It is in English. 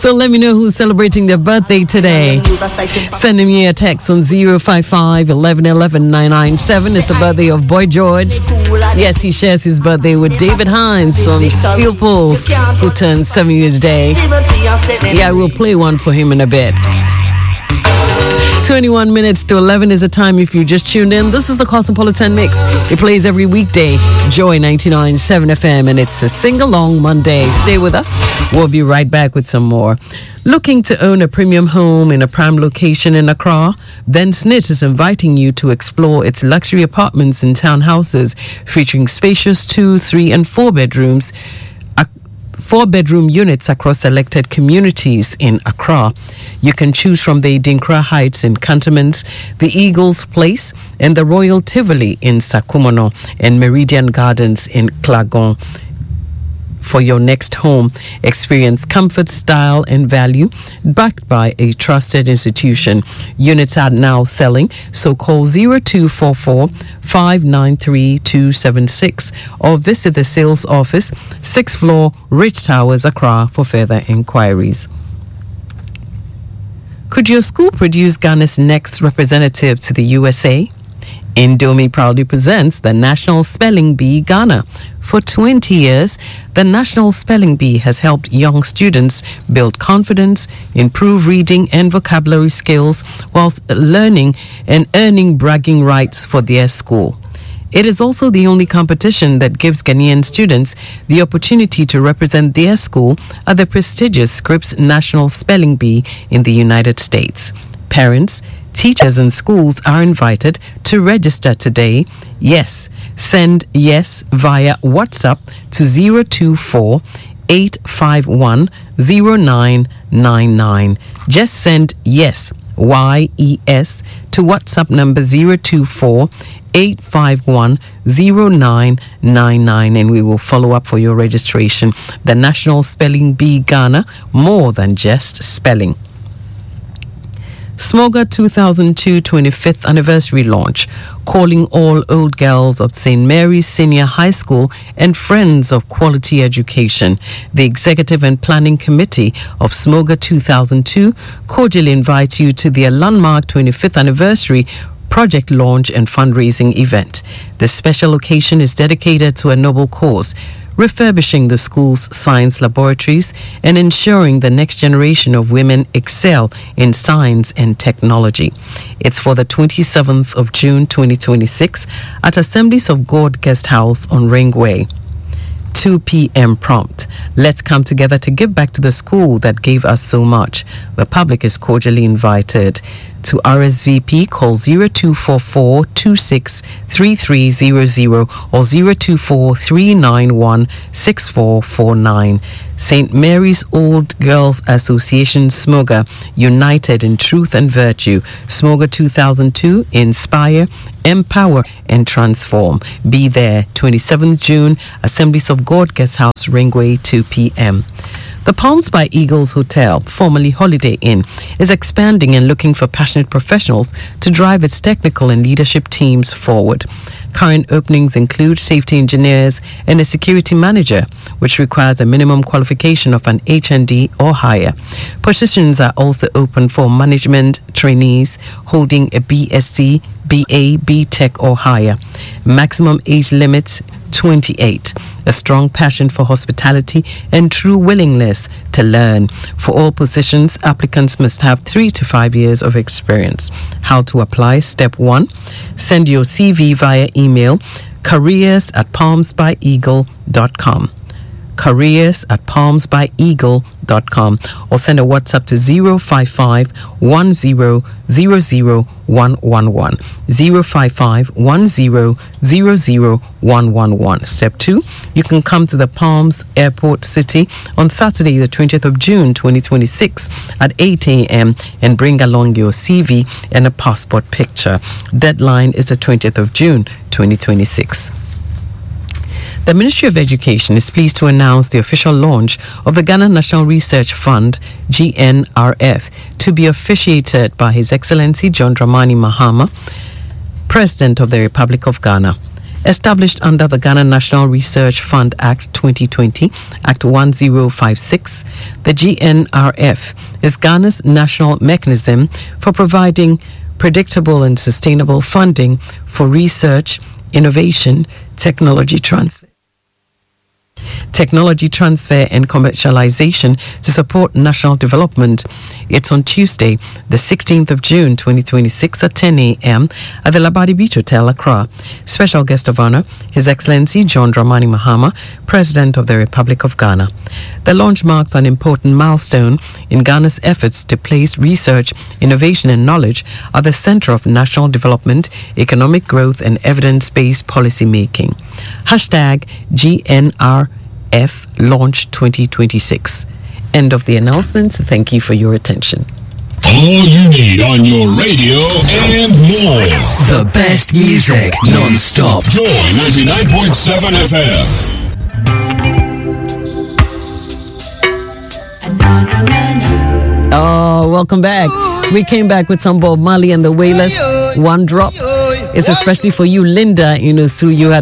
So let me know who's celebrating their birthday today. Send me a text on 055 11 11 997. It's the birthday of Boy George. Yes, he shares his birthday with David Hines from Steel Pulse, who turns 70 today. Yeah, we'll play one for him in a bit. 21 minutes to 11 is the time if you just tuned in. This is the Cosmopolitan Mix. It plays every weekday, Joy 99.7 FM, and it's a sing-along Monday. Stay with us. We'll be right back with some more. Looking to own a premium home in a prime location in Accra? Then SNIT is inviting you to explore its luxury apartments and townhouses featuring spacious 2, 3, and 4 bedrooms. 4-bedroom units across selected communities in Accra. You can choose from the Dinkra Heights in Cantonment, the Eagles Place, and the Royal Tivoli in Sakumono, and Meridian Gardens in Klagon. For your next home, experience comfort, style, and value backed by a trusted institution. Units are now selling, so call 0244 593 276 or visit the sales office, 6th floor, Rich Towers, Accra, for further inquiries. Could your school produce Ghana's next representative to the USA? Indomie proudly presents the National Spelling Bee Ghana. For 20 years, the National Spelling Bee has helped young students build confidence, improve reading and vocabulary skills, whilst learning and earning bragging rights for their school. It is also the only competition that gives Ghanaian students the opportunity to represent their school at the prestigious Scripps National Spelling Bee in the United States. Parents, teachers and schools are invited to register today. Yes, send yes via WhatsApp to 024 851 0999. Just send yes, YES, to WhatsApp number 024 851 0999, and we will follow up for your registration. The National Spelling Bee Ghana, more than just spelling. Smoga 2002 25th anniversary launch, calling all old girls of St. Mary's Senior High School and friends of quality education. The Executive and Planning Committee of Smoga 2002 cordially invites you to their landmark 25th anniversary project launch and fundraising event. The special occasion is dedicated to a noble cause, refurbishing the school's science laboratories and ensuring the next generation of women excel in science and technology. It's for the 27th of June 2026 at Assemblies of God Guest House on Ringway. 2 p.m. prompt. Let's come together to give back to the school that gave us so much. The public is cordially invited. To RSVP, call 0244 263300 or 024 391 6449. St. Mary's Old Girls Association Smoga, united in truth and virtue. Smoga 2002, inspire, empower, and transform. Be there, 27th June, Assemblies of God Guest House, Ringway, 2 p.m. The Palms by Eagles Hotel, formerly Holiday Inn, is expanding and looking for passionate professionals to drive its technical and leadership teams forward. Current openings include safety engineers and a security manager, which requires a minimum qualification of an HND or higher. Positions are also open for management trainees holding a BSc, BA, BTech or higher. Maximum age limits 28. A strong passion for hospitality and true willingness to learn. For all positions, applicants must have 3 to 5 years of experience. How to apply? Step 1. Send your CV via email careers@palmsbyeagle.com. careers@palmsbyeagle.com or send a WhatsApp to 055 10 00 111 055 10 00 111. Step 2, you can come to the Palms Airport City on Saturday the 20th of June 2026 at 8 a.m. and bring along your CV and a passport picture. Deadline is the 20th of June 2026. The Ministry of Education is pleased to announce the official launch of the Ghana National Research Fund, GNRF, to be officiated by His Excellency John Dramani Mahama, President of the Republic of Ghana. Established under the Ghana National Research Fund Act 2020, Act 1056, the GNRF is Ghana's national mechanism for providing predictable and sustainable funding for research, innovation, technology transfer and commercialization to support national development. It's on Tuesday, the 16th of June 2026 at 10 a.m. at the Labadi Beach Hotel, Accra. Special guest of honor, His Excellency John Dramani Mahama, President of the Republic of Ghana. The launch marks an important milestone in Ghana's efforts to place research, innovation and knowledge at the center of national development, economic growth and evidence-based policy making. Hashtag GNRF Launch 2026. End of the announcements. Thank you for your attention. All you need on your radio and more. The best music non-stop. Joy 99.7 FM. Oh, welcome back. We came back with some Bob Marley and the Wailers. One Drop. It's especially for you, Linda. You know, Sue, you had